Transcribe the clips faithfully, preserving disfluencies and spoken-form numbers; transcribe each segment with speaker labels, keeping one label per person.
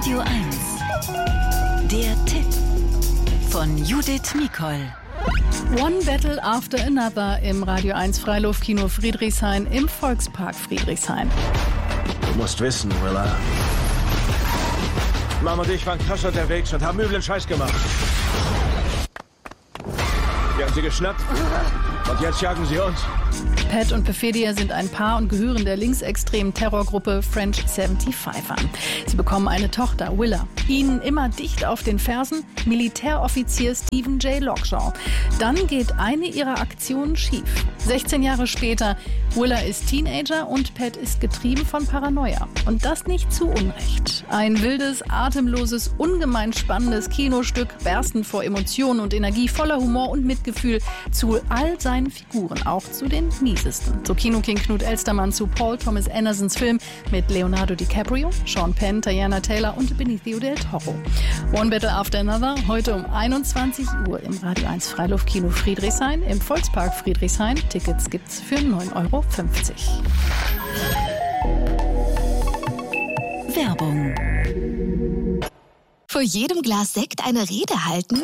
Speaker 1: Radio eins. Der Tipp von Judith Mikol.
Speaker 2: One Battle After Another im Radio eins Freiluftkino Friedrichshain im Volkspark Friedrichshain.
Speaker 3: Du musst wissen, Willa. Mama und ich waren krass unterwegs und haben üblen Scheiß gemacht. Wir haben sie geschnappt und jetzt jagen sie uns.
Speaker 2: Pat und Perfidia sind ein Paar und gehören der linksextremen Terrorgruppe French fünfundsiebzig an. Sie bekommen eine Tochter, Willa. Ihnen immer dicht auf den Fersen Militäroffizier Stephen J. Lockjaw. Dann geht eine ihrer Aktionen schief. sechzehn Jahre später, Willa ist Teenager und Pat ist getrieben von Paranoia. Und das nicht zu Unrecht. Ein wildes, atemloses, ungemein spannendes Kinostück, berstend vor Emotionen und Energie, voller Humor und Mitgefühl zu all seinen Figuren, auch zu den miesesten. So Kinoking Knut Elstermann zu Paul Thomas Andersons Film mit Leonardo DiCaprio, Sean Penn, Diana Taylor und Benicio del Toro. One Battle After Another, heute um einundzwanzig Uhr im Radio eins Freiluftkino Friedrichshain, im Volkspark Friedrichshain. Tickets gibt's für neun Euro fünfzig.
Speaker 1: Werbung.
Speaker 4: Vor jedem Glas Sekt eine Rede halten?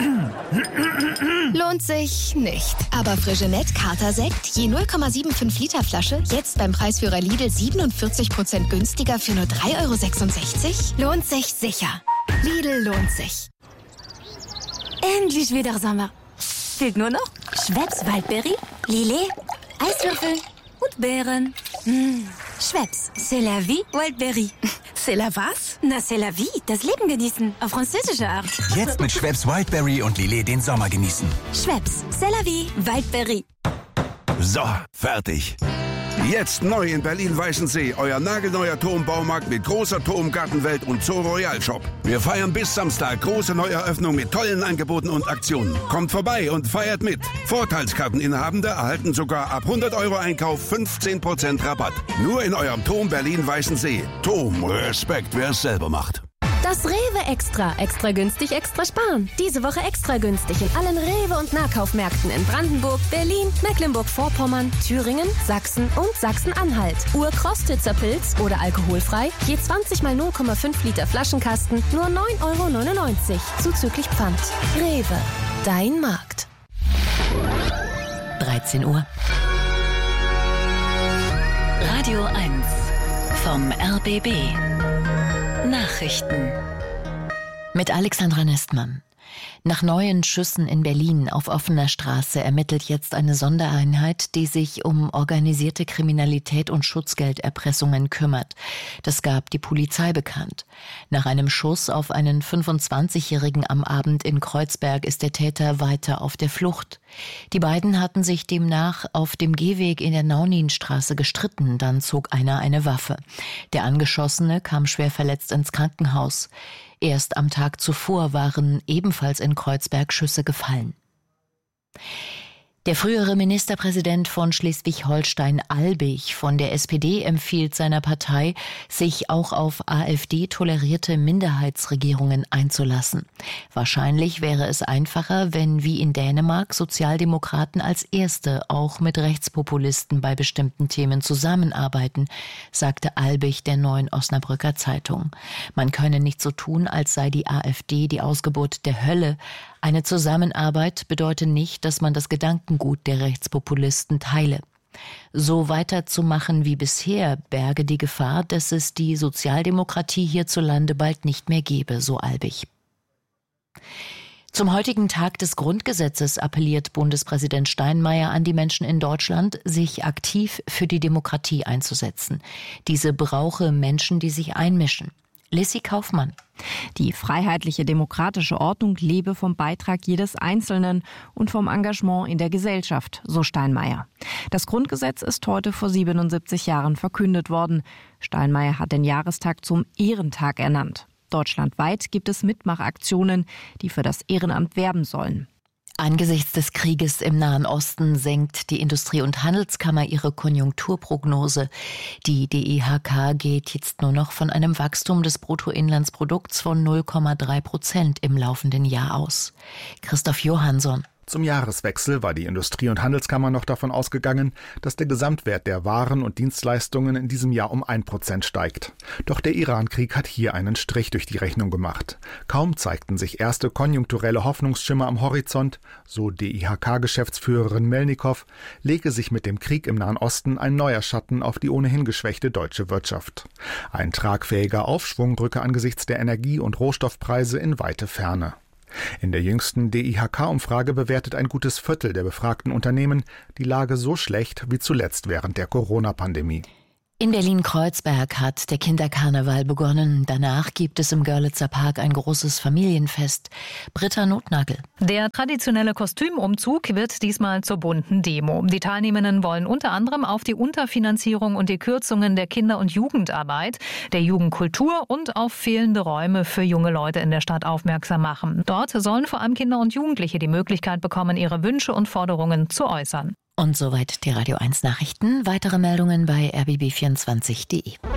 Speaker 4: Lohnt sich nicht. Aber Frigenet Kater-Sekt, je null Komma fünfundsiebzig Liter Flasche, jetzt beim Preisführer Lidl siebenundvierzig Prozent günstiger für nur drei Euro sechsundsechzig? Lohnt sich sicher. Lidl lohnt sich.
Speaker 5: Endlich wieder Sommer. Fehlt nur noch Schweppes Waldbeere, Lillet, Eiswürfel und Beeren. Mmh. Schweppes, c'est la vie, Wildberry.
Speaker 6: C'est la was?
Speaker 5: Na, c'est la vie, das Leben genießen, auf französische Art.
Speaker 7: Jetzt mit Schweppes Wildberry und Lillet den Sommer genießen.
Speaker 5: Schweppes, c'est la vie, Wildberry.
Speaker 8: So, fertig. Jetzt neu in Berlin-Weißensee, euer nagelneuer Turmbaumarkt mit großer Turmgartenwelt und Zoo Royal Shop. Wir feiern bis Samstag große Neueröffnung mit tollen Angeboten und Aktionen. Kommt vorbei und feiert mit. Vorteilskarteninhabende erhalten sogar ab hundert Euro Einkauf fünfzehn Prozent Rabatt. Nur in eurem Turm Berlin-Weißensee. Turm, Respekt, wer es selber macht.
Speaker 9: Das Rewe Extra. Extra günstig, extra sparen. Diese Woche extra günstig in allen Rewe- und Nahkaufmärkten in Brandenburg, Berlin, Mecklenburg-Vorpommern, Thüringen, Sachsen und Sachsen-Anhalt. Ur-Krostitzer Pilz oder alkoholfrei, je zwanzig mal null Komma fünf Liter Flaschenkasten, nur neun Euro neunundneunzig, zuzüglich Pfand. Rewe, dein Markt.
Speaker 1: dreizehn Uhr. Radio eins vom R B B. Nachrichten mit Alexandra Nestmann. Nach neuen Schüssen in Berlin auf offener Straße ermittelt jetzt eine Sondereinheit, die sich um organisierte Kriminalität und Schutzgelderpressungen kümmert. Das gab die Polizei bekannt. Nach einem Schuss auf einen fünfundzwanzigjährigen am Abend in Kreuzberg ist der Täter weiter auf der Flucht. Die beiden hatten sich demnach auf dem Gehweg in der Nauninstraße gestritten. Dann zog einer eine Waffe. Der Angeschossene kam schwer verletzt ins Krankenhaus. Erst am Tag zuvor waren ebenfalls in Kreuzberg Schüsse gefallen. Der frühere Ministerpräsident von Schleswig-Holstein, Albig von der S P D, empfiehlt seiner Partei, sich auch auf AfD-tolerierte Minderheitsregierungen einzulassen. Wahrscheinlich wäre es einfacher, wenn wie in Dänemark Sozialdemokraten als Erste auch mit Rechtspopulisten bei bestimmten Themen zusammenarbeiten, sagte Albig der Neuen Osnabrücker Zeitung. Man könne nicht so tun, als sei die AfD die Ausgeburt der Hölle. Eine Zusammenarbeit bedeutet nicht, dass man das Gedankengut der Rechtspopulisten teile. So weiterzumachen wie bisher berge die Gefahr, dass es die Sozialdemokratie hierzulande bald nicht mehr gebe, so Albig. Zum heutigen Tag des Grundgesetzes appelliert Bundespräsident Steinmeier an die Menschen in Deutschland, sich aktiv für die Demokratie einzusetzen. Diese brauche Menschen, die sich einmischen. Lissy Kaufmann.
Speaker 10: Die freiheitliche demokratische Ordnung lebe vom Beitrag jedes Einzelnen und vom Engagement in der Gesellschaft, so Steinmeier. Das Grundgesetz ist heute vor siebenundsiebzig Jahren verkündet worden. Steinmeier hat den Jahrestag zum Ehrentag ernannt. Deutschlandweit gibt es Mitmachaktionen, die für das Ehrenamt werben sollen.
Speaker 1: Angesichts des Krieges im Nahen Osten senkt die Industrie- und Handelskammer ihre Konjunkturprognose. Die D I H K geht jetzt nur noch von einem Wachstum des Bruttoinlandsprodukts von null Komma drei Prozent im laufenden Jahr aus. Christoph Johansson.
Speaker 6: Zum Jahreswechsel war die Industrie- und Handelskammer noch davon ausgegangen, dass der Gesamtwert der Waren und Dienstleistungen in diesem Jahr um ein Prozent steigt. Doch der Iran-Krieg hat hier einen Strich durch die Rechnung gemacht. Kaum zeigten sich erste konjunkturelle Hoffnungsschimmer am Horizont, so D I H K-Geschäftsführerin Melnikow, lege sich mit dem Krieg im Nahen Osten ein neuer Schatten auf die ohnehin geschwächte deutsche Wirtschaft. Ein tragfähiger Aufschwung rücke angesichts der Energie- und Rohstoffpreise in weite Ferne. In der jüngsten D I H K-Umfrage bewertet ein gutes Viertel der befragten Unternehmen die Lage so schlecht wie zuletzt während der Corona-Pandemie.
Speaker 1: In Berlin-Kreuzberg hat der Kinderkarneval begonnen. Danach gibt es im Görlitzer Park ein großes Familienfest. Britta Notnagel.
Speaker 11: Der traditionelle Kostümumzug wird diesmal zur bunten Demo. Die Teilnehmenden wollen unter anderem auf die Unterfinanzierung und die Kürzungen der Kinder- und Jugendarbeit, der Jugendkultur und auf fehlende Räume für junge Leute in der Stadt aufmerksam machen. Dort sollen vor allem Kinder und Jugendliche die Möglichkeit bekommen, ihre Wünsche und Forderungen zu äußern.
Speaker 1: Und soweit die Radio eins Nachrichten. Weitere Meldungen bei r b b vierundzwanzig punkt d e.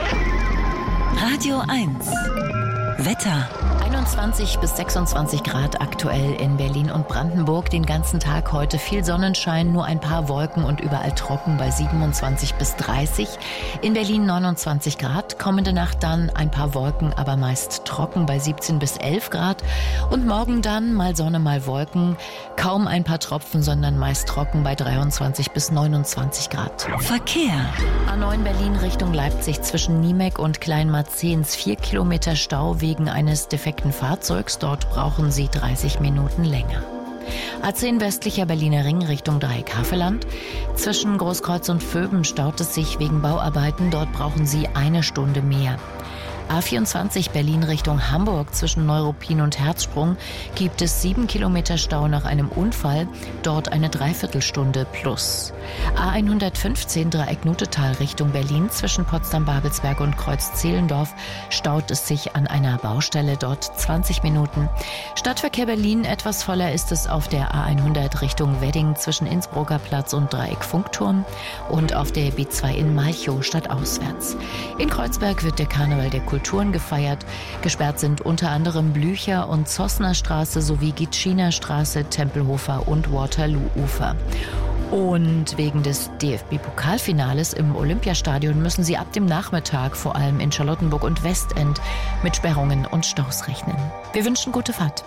Speaker 12: Radio eins Wetter.
Speaker 1: einundzwanzig bis sechsundzwanzig Grad aktuell in Berlin und Brandenburg. Den ganzen Tag heute viel Sonnenschein, nur ein paar Wolken und überall trocken bei siebenundzwanzig bis dreißig. In Berlin neunundzwanzig Grad. Kommende Nacht dann ein paar Wolken, aber meist trocken bei siebzehn bis elf Grad. Und morgen dann mal Sonne, mal Wolken. Kaum ein paar Tropfen, sondern meist trocken bei dreiundzwanzig bis neunundzwanzig Grad.
Speaker 12: Verkehr.
Speaker 1: A neun Berlin Richtung Leipzig zwischen Niemek und Kleinmarzens. Vier Kilometer Stau wegen eines defekten Fahrzeugs. Dort brauchen Sie dreißig Minuten länger. A zehn westlicher Berliner Ring Richtung Dreieck-Havelland. Zwischen Großkreuz und Vöben staut es sich wegen Bauarbeiten. Dort brauchen Sie eine Stunde mehr. A vierundzwanzig Berlin Richtung Hamburg zwischen Neuruppin und Herzsprung gibt es sieben Kilometer Stau nach einem Unfall, dort eine Dreiviertelstunde plus. A hundertfünfzehn Dreieck-Nutetal Richtung Berlin zwischen Potsdam-Babelsberg und Kreuz-Zehlendorf staut es sich an einer Baustelle, dort zwanzig Minuten. Stadtverkehr Berlin etwas voller ist es auf der A hundert Richtung Wedding zwischen Innsbrucker Platz und Dreieck-Funkturm und auf der B zwei in Malchow stadtauswärts. In Kreuzberg wird der Karneval der Kulturen gefeiert. Gesperrt sind unter anderem Blücher- und Zossner Straße sowie Gitschiner Straße, Tempelhofer und Waterloo-Ufer. Und wegen des D F B-Pokalfinales im Olympiastadion müssen Sie ab dem Nachmittag vor allem in Charlottenburg und Westend mit Sperrungen und Staus rechnen. Wir wünschen gute Fahrt.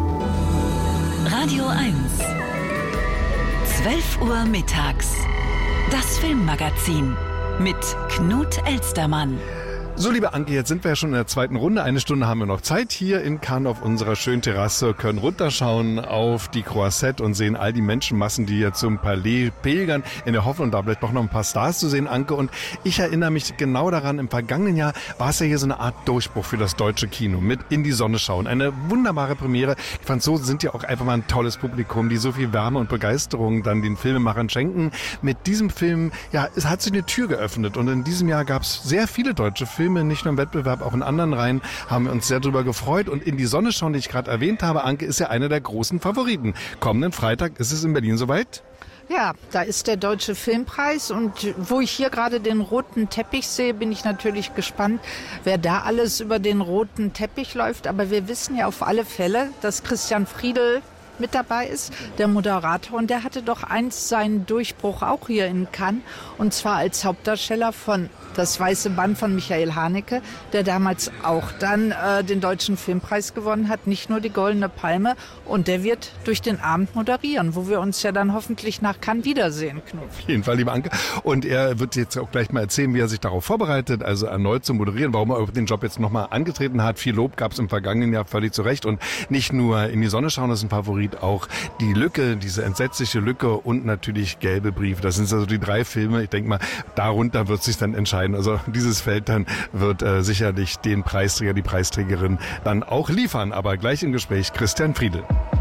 Speaker 12: Radio eins. zwölf Uhr mittags. Das Filmmagazin mit Knut Elstermann.
Speaker 13: So, liebe Anke, jetzt sind wir ja schon in der zweiten Runde. Eine Stunde haben wir noch Zeit hier in Cannes auf unserer schönen Terrasse, können runterschauen auf die Croisette und sehen all die Menschenmassen, die hier zum Palais pilgern, in der Hoffnung, da vielleicht doch noch ein paar Stars zu sehen, Anke. Und ich erinnere mich genau daran, im vergangenen Jahr war es ja hier so eine Art Durchbruch für das deutsche Kino mit In die Sonne schauen. Eine wunderbare Premiere. Die Franzosen sind ja auch einfach mal ein tolles Publikum, die so viel Wärme und Begeisterung dann den Filmemachern schenken. Mit diesem Film, ja, es hat sich eine Tür geöffnet und in diesem Jahr gab es sehr viele deutsche Filme. Filme, nicht nur im Wettbewerb, auch in anderen Reihen, haben wir uns sehr darüber gefreut. Und In die Sonne schauen, die ich gerade erwähnt habe, Anke, ist ja einer der großen Favoriten. Kommenden Freitag ist es in Berlin soweit?
Speaker 14: Ja, da ist der Deutsche Filmpreis und wo ich hier gerade den roten Teppich sehe, bin ich natürlich gespannt, wer da alles über den roten Teppich läuft. Aber wir wissen ja auf alle Fälle, dass Christian Friedel mit dabei ist, der Moderator. Und der hatte doch einst seinen Durchbruch auch hier in Cannes. Und zwar als Hauptdarsteller von Das Weiße Band von Michael Haneke, der damals auch dann äh, den Deutschen Filmpreis gewonnen hat, nicht nur die Goldene Palme. Und der wird durch den Abend moderieren, wo wir uns ja dann hoffentlich nach Cannes wiedersehen, Knut.
Speaker 13: Auf jeden Fall, lieber Anke. Und er wird jetzt auch gleich mal erzählen, wie er sich darauf vorbereitet, also erneut zu moderieren, warum er den Job jetzt nochmal angetreten hat. Viel Lob gab es im vergangenen Jahr völlig zu Recht. Und nicht nur In die Sonne schauen ist ein Favorit, auch Die Lücke, diese entsetzliche Lücke und natürlich Gelbe Briefe. Das sind also die drei Filme. Ich denke mal, darunter wird sich dann entscheiden. Also dieses Feld dann wird äh, sicherlich den Preisträger, die Preisträgerin dann auch liefern. Aber gleich im Gespräch Christian Friedel.